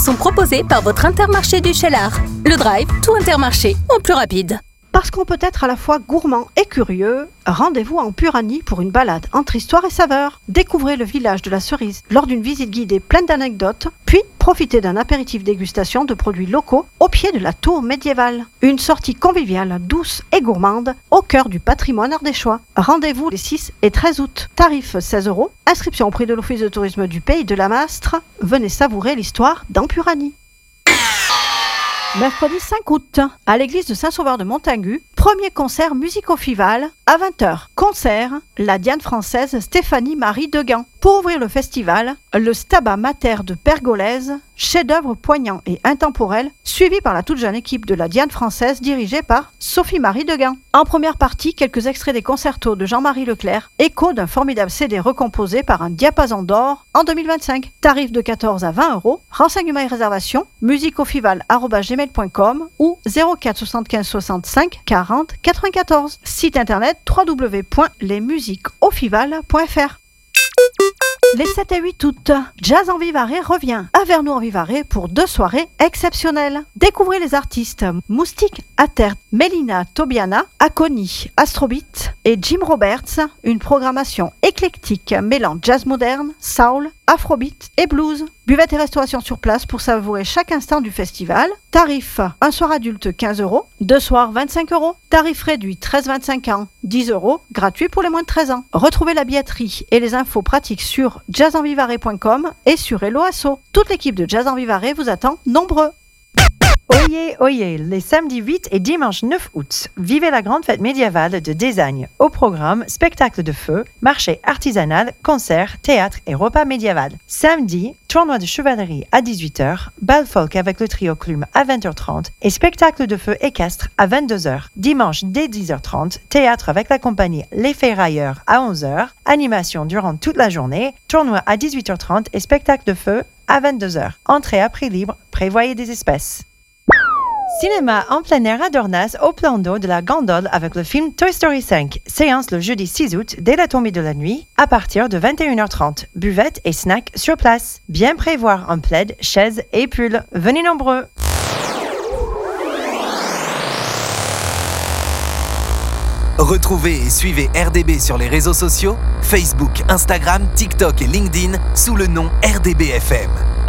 Sont proposés par votre Intermarché du Cheylard. Le Drive, tout Intermarché, en plus rapide. Parce qu'on peut être à la fois gourmand et curieux, rendez-vous en Puranie pour une balade entre histoire et saveur. Découvrez le village de la Cerise lors d'une visite guidée pleine d'anecdotes, puis profitez d'un apéritif dégustation de produits locaux au pied de la tour médiévale. Une sortie conviviale, douce et gourmande au cœur du patrimoine ardéchois. Rendez-vous les 6 et 13 août. Tarif 16 €. Inscription au prix de l'Office de tourisme du Pays de la Mastre. Venez savourer l'histoire dans Puranie. Mercredi 5 août, à l'église de Saint-Sauveur de Montagu, premier concert musico-fival à 20h. Concert, la Diane française Stéphanie Marie Deguan. Pour ouvrir le festival, le Stabat Mater de Pergolèse, chef-d'œuvre poignant et intemporel, suivi par la toute jeune équipe de la Diane française dirigée par Sophie Marie Deguan. En première partie, quelques extraits des concertos de Jean-Marie Leclerc, écho d'un formidable CD recomposé par un diapason d'or en 2025. Tarif de 14 à 20 €. Renseignements et réservations, musicofival@gmail.com ou 04 75 65 40 94. Site internet www.lesmusiqueaufival.fr. Les 7 et 8 août, Jazz en Vivarais revient à Vernoux-en-Vivarais pour 2 soirées exceptionnelles. Découvrez les artistes Moustique Ater, Mélina Tobiana, Aconi, Astrobeat et Jim Roberts. Une programmation éclectique mêlant jazz moderne, soul, afrobeat et blues. Buvette et restauration sur place pour savourer chaque instant du festival. Tarif, un soir adulte 15 €, 2 soirs 25 €. Tarif réduit 13-25 ans, 10 €, gratuit pour les moins de 13 ans. Retrouvez la billetterie et les infos pratiques sur jazzenvivarais.com et sur Hello Asso. Toute l'équipe de Jazz en Vivarais vous attend nombreux. Oyez, oyez, les samedis 8 et dimanche 9 août, vivez la grande fête médiévale de Désagne. Au programme, spectacle de feu, marché artisanal, concert, théâtre et repas médiéval. Samedi, tournoi de chevalerie à 18h, bal folk avec le trio Clume à 20h30 et spectacle de feu équestre à 22h. Dimanche dès 10h30, théâtre avec la compagnie Les Ferrailleurs à 11h, animation durant toute la journée, tournoi à 18h30 et spectacle de feu à 22h. Entrée à prix libre, prévoyez des espèces. Cinéma en plein air à Dornas au plan d'eau de la Gondole avec le film Toy Story 5. Séance le jeudi 6 août dès la tombée de la nuit à partir de 21h30. Buvette et snacks sur place. Bien prévoir un plaid, chaise et pull. Venez nombreux. Retrouvez et suivez RDB sur les réseaux sociaux, Facebook, Instagram, TikTok et LinkedIn sous le nom RDBFM.